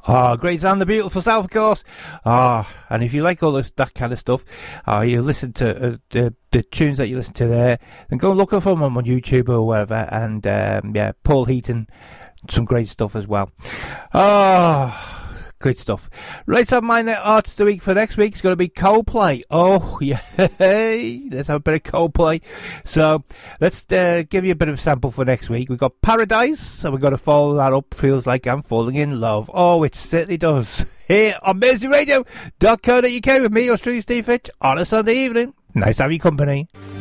Great sound, the beautiful South, of course. And if you like all that kind of stuff, you listen to the tunes that you listen to there, then go and look for them on YouTube or wherever. And Paul Heaton, some great stuff as well. Great stuff. Right, so my artist of the week for next week is going to be Coldplay. Oh, yeah. Let's have a bit of Coldplay. So, let's give you a bit of a sample for next we've got Paradise, and we've got to follow that up. Feels like I'm falling in love. Oh, it certainly does. Here on MerseyRadio.co.uk with me, your truly Steve Fitch, on a Sunday evening. Nice to have your company.